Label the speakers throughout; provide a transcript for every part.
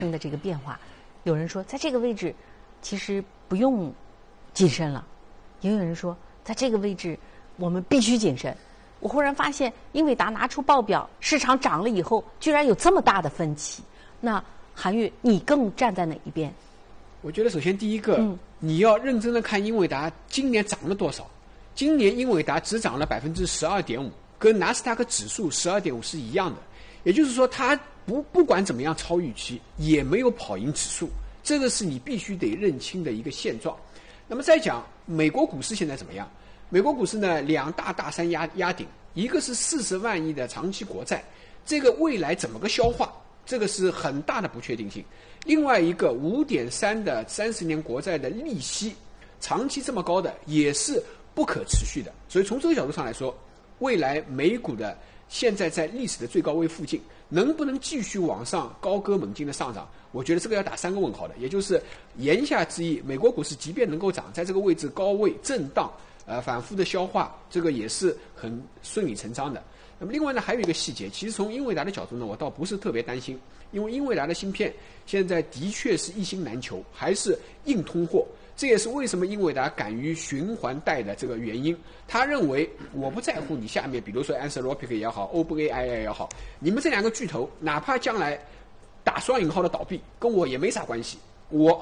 Speaker 1: 的这个变化，有人说在这个位置其实不用谨慎了，也有人说在这个位置我们必须谨慎。我忽然发现英伟达拿出报表，市场涨了以后居然有这么大的分歧。那韩愈，你更站在哪一边？
Speaker 2: 我觉得首先第一个，你要认真的看英伟达今年涨了多少。今年英伟达只涨了12.5%，跟纳斯达克指数12.5%是一样的。也就是说，它不管怎么样超预期，也没有跑赢指数，这个是你必须得认清的一个现状。那么再讲美国股市现在怎么样？美国股市呢，两大山压顶，一个是40万亿的长期国债，这个未来怎么个消化，这个是很大的不确定性。另外一个5.3的30年国债的利息，长期这么高的也是不可持续的。所以从这个角度上来说，未来美股的现在在历史的最高位附近，能不能继续往上高歌猛进的上涨，我觉得这个要打3个问号的。也就是言下之意，美国股市即便能够涨，在这个位置高位震荡，反复的消化，这个也是很顺理成章的。那么另外呢，还有一个细节，其实从英伟达的角度呢，我倒不是特别担心，因为英伟达的芯片现在的确是一星难求，还是硬通货。这也是为什么英伟达敢于循环贷的这个原因。他认为我不在乎你下面，比如说 Anthropic 也好 ，OpenAI 也好，你们这2个巨头，哪怕将来打双引号的倒闭，跟我也没啥关系。我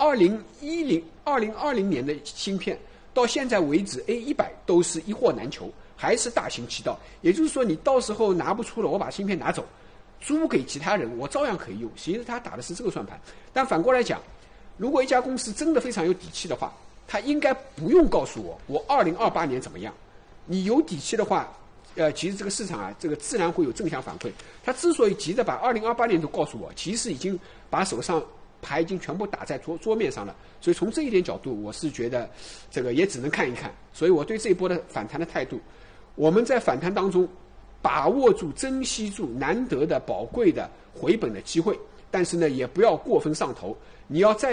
Speaker 2: 2020年的芯片到现在为止 A100 都是一货难求，还是大行其道。也就是说，你到时候拿不出了，我把芯片拿走，租给其他人，我照样可以用。其实他打的是这个算盘。但反过来讲，如果一家公司真的非常有底气的话，他应该不用告诉我2028年怎么样。你有底气的话，其实这个市场啊，这个自然会有正向反馈。他之所以急着把2028年都告诉我，其实已经把手上牌已经全部打在桌面上了。所以从这一点角度，我是觉得这个也只能看一看。所以我对这一波的反弹的态度，我们在反弹当中把握住、珍惜住难得的宝贵的回本的机会，但是呢，也不要过分上头。你要在